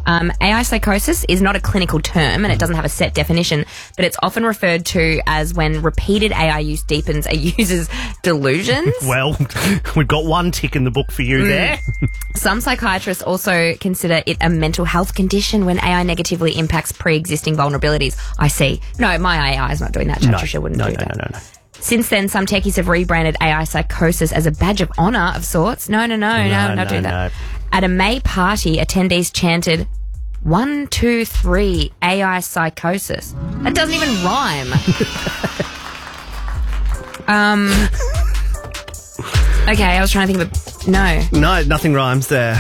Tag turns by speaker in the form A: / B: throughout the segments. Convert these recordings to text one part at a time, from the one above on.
A: AI psychosis is not a clinical term and it doesn't have a set definition, but it's often referred to as when repeated AI use deepens a user's delusions.
B: Well, we've got one tick in the book for you there.
A: Some psychiatrists also consider it a mental health condition when AI negatively impacts pre-existing vulnerabilities. I see. No, my AI is not doing that. Patricia wouldn't do that.
B: No.
A: Since then, some techies have rebranded AI psychosis as a badge of honour of sorts. No, not doing that. At a May party, attendees chanted, 1, 2, 3, AI psychosis. That doesn't even rhyme. Okay, I was trying to think of
B: No, nothing rhymes there.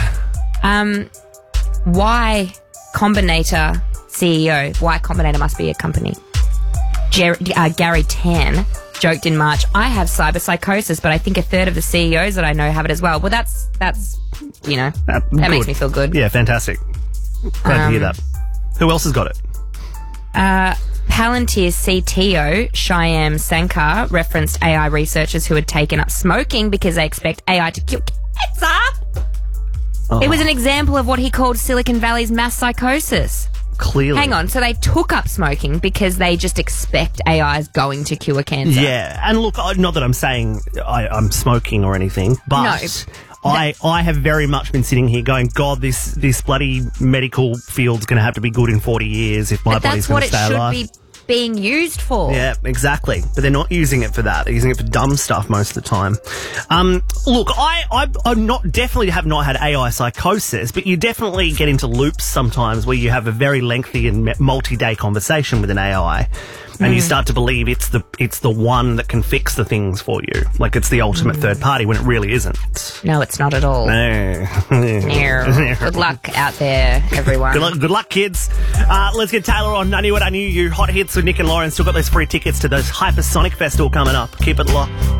A: Y Combinator CEO. Y Combinator must be a company. Gary Tan joked in March, I have cyber psychosis, but I think a third of the CEOs that I know have it as well. Well, that's that makes me feel good.
B: Yeah, fantastic. Glad to hear that. Who else has got it?
A: Palantir CTO Shyam Sankar referenced AI researchers who had taken up smoking because they expect AI to kill cancer. Oh. It was an example of what he called Silicon Valley's mass psychosis.
B: Clearly.
A: Hang on, so they took up smoking because they just expect AI is going to cure cancer.
B: Yeah, and look, not that I'm saying I'm smoking or anything, but...
A: No.
B: I have very much been sitting here going, God, this bloody medical field's going to have to be good in 40 years if my body's going to stay alive.
A: That's what it should be being used for.
B: Yeah, exactly. But they're not using it for that. They're using it for dumb stuff most of the time. Look, I'm definitely have not had AI psychosis, but you definitely get into loops sometimes where you have a very lengthy and multi-day conversation with an AI. And you start to believe it's the one that can fix the things for you. Like it's the ultimate third party when it really isn't.
A: No, it's not at all.
B: No.
A: Good luck out there, everyone.
B: Good luck, kids. Let's get Taylor on. I Knew What I Knew You. Hot hits with Nick and Lauren. Still got those free tickets to those Hypersonic Festival coming up. Keep it locked.